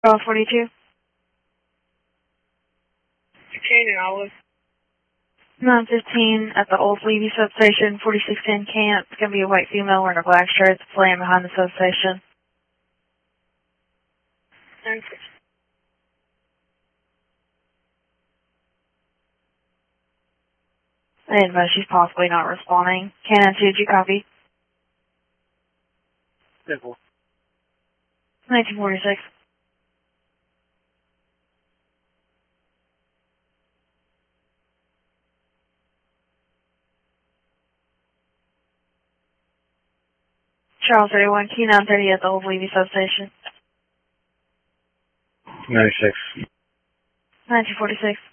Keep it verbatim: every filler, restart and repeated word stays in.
Charles forty-two. sixteen and Olive. nine fifteen at the Old Levy substation, forty-six ten camp. It's going to be a white female wearing a black shirt. It's playing behind the substation. nine six. I didn't know she's possibly not responding. Cannon two, did you copy? Simple. nineteen forty-six. Charles thirty-one, Q nine thirty at the Old Levy substation. ninety-six. nineteen forty-six.